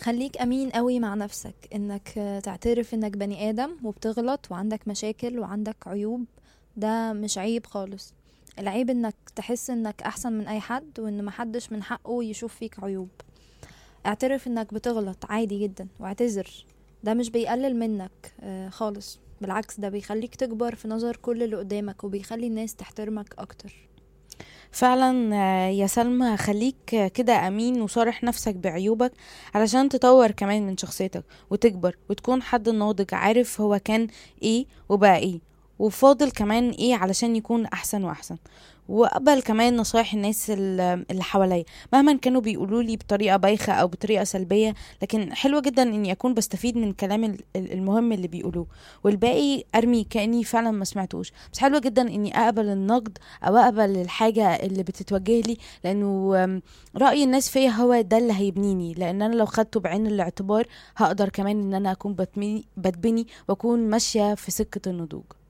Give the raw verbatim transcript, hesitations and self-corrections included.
خليك امين قوي مع نفسك، انك تعترف انك بني ادم وبتغلط وعندك مشاكل وعندك عيوب. ده مش عيب خالص. العيب انك تحس انك احسن من اي حد وان محدش من حقه يشوف فيك عيوب. اعترف انك بتغلط عادي جدا واعتذر. ده مش بيقلل منك آه، خالص، بالعكس ده بيخليك تكبر في نظر كل اللي قدامك وبيخلي الناس تحترمك اكتر. فعلا. آه، يا سلمى، خليك آه، كده أمين وصارح نفسك بعيوبك علشان تطور كمان من شخصيتك وتكبر وتكون حد ناضج عارف هو كان ايه وبقى ايه وفاضل كمان ايه علشان يكون أحسن وأحسن. وأقبل كمان نصايح الناس ال- اللي حواليا مهما كانوا بيقولوا لي بطريقة بايخة أو بطريقة سلبية، لكن حلوة جدا إني أكون بستفيد من الكلام ال- ال- المهم اللي بيقولوه، والباقي أرمي كأني فعلا ما سمعتوش. بس حلوة جدا إني أقبل النقد او اقبل الحاجة اللي بتتوجه لي، لانه آم، رأي الناس فيا هو ده اللي هيبنيني، لان انا لو خدته بعين الاعتبار هقدر كمان ان انا اكون بتمي- بتبني واكون ماشية في سكة النضوج.